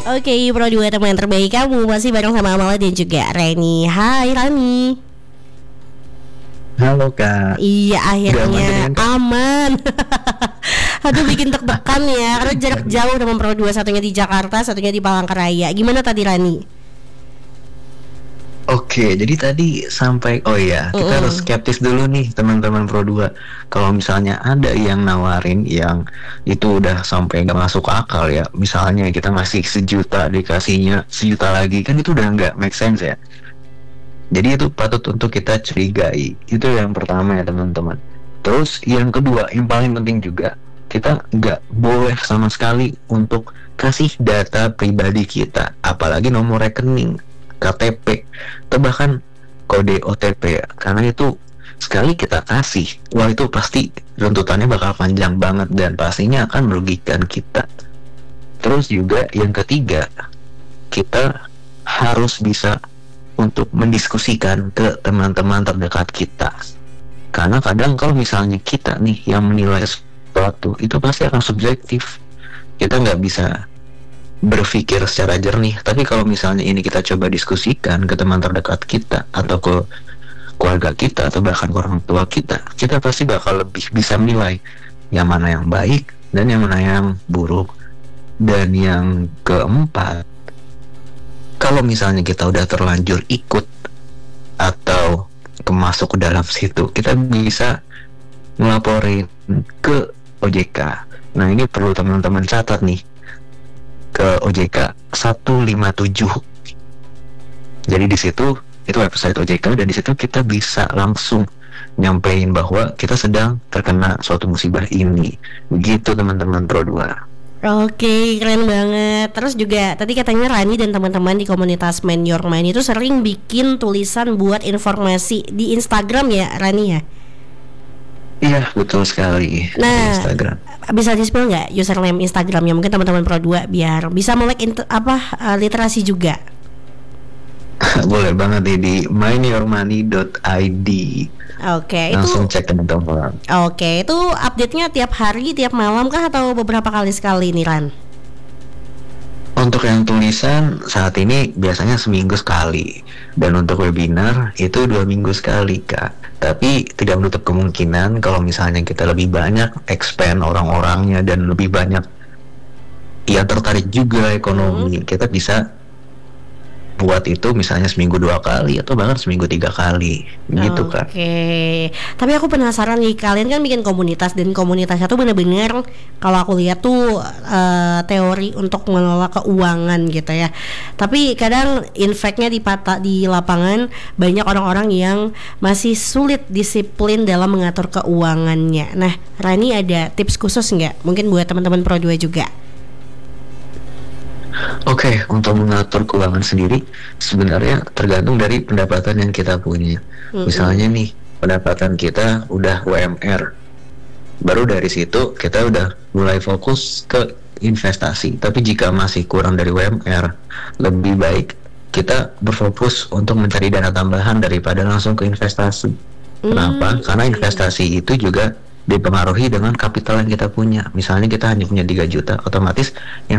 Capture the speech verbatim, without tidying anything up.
Oke, Pro dua teman terbaik kamu masih bareng sama Amala dan juga Reni. Hai Rani. Halo Kak. Iya akhirnya aman, aman. Aduh bikin deg-degan ya karena jarak jauh teman Pro dua, satunya di Jakarta, satunya di Palangkaraya. Gimana tadi Rani? Oke, jadi tadi sampai oh iya, kita Mm-mm. harus skeptis dulu nih teman-teman Pro dua. Kalau misalnya ada yang nawarin yang itu udah sampai nggak masuk akal ya. Misalnya kita ngasih sejuta dikasihnya sejuta lagi, kan itu udah nggak make sense ya. Jadi itu patut untuk kita curigai. Itu yang pertama ya teman-teman. Terus yang kedua, yang paling penting juga, kita nggak boleh sama sekali untuk kasih data pribadi kita, apalagi nomor rekening, K T P, atau bahkan kode O T P ya. Karena itu sekali kita kasih, wah itu pasti runtutannya bakal panjang banget dan pastinya akan merugikan kita. Terus juga yang ketiga, kita harus bisa untuk mendiskusikan ke teman-teman terdekat kita. Karena kadang kalau misalnya kita nih yang menilai sesuatu, itu pasti akan subjektif. Kita nggak bisa berpikir secara jernih. Tapi kalau misalnya ini kita coba diskusikan ke teman terdekat kita atau ke keluarga kita atau bahkan ke orang tua kita, kita pasti bakal lebih bisa menilai yang mana yang baik dan yang mana yang buruk. Dan yang keempat, kalau misalnya kita udah terlanjur ikut atau kemasuk ke dalam situ, kita bisa melaporin ke O J K. Nah ini perlu teman-teman catat nih, ke O J K satu lima tujuh. Jadi di situ itu website O J K dan di situ kita bisa langsung nyampein bahwa kita sedang terkena suatu musibah ini. Begitu teman-teman Pro dua. Oke, keren banget. Terus juga tadi katanya Rani dan teman-teman di komunitas Man Your Mind itu sering bikin tulisan buat informasi di Instagram ya, Rani ya? Iya, betul sekali. Di Nah, Instagram. bisa di-spill nggak username Instagramnya mungkin teman-teman Pro dua biar bisa melek int- apa uh, literasi juga. Boleh banget nih di mind your money dot i d. Oke, itu Langsung cek teman-teman. oke, itu update-nya tiap hari, tiap malam kah atau beberapa kali sekali nih Ran? Untuk yang tulisan saat ini biasanya seminggu sekali, dan untuk webinar itu dua minggu sekali Kak. Tapi tidak menutup kemungkinan kalau misalnya kita lebih banyak expand orang-orangnya dan lebih banyak yang tertarik juga ekonomi, Hmm. kita bisa buat itu misalnya seminggu dua kali atau bahkan seminggu tiga kali gitu Kak. Oke, tapi aku penasaran nih, kalian kan bikin komunitas dan komunitasnya tuh bener-bener kalau aku lihat tuh eh, teori untuk mengelola keuangan gitu ya. Tapi kadang in fact-nya di pata, di lapangan banyak orang-orang yang masih sulit disiplin dalam mengatur keuangannya. Nah, Rani ada tips khusus nggak? Mungkin buat teman-teman Pro dua juga. Oke, untuk mengatur keuangan sendiri sebenarnya tergantung dari pendapatan yang kita punya. Mm-mm. Misalnya nih, pendapatan kita udah U M R, baru dari situ kita udah mulai fokus ke investasi. Tapi jika masih kurang dari U M R, lebih baik kita berfokus untuk mencari dana tambahan daripada langsung ke investasi. Kenapa? Hmm. Karena investasi itu juga dipengaruhi dengan kapital yang kita punya. Misalnya kita hanya punya tiga juta, otomatis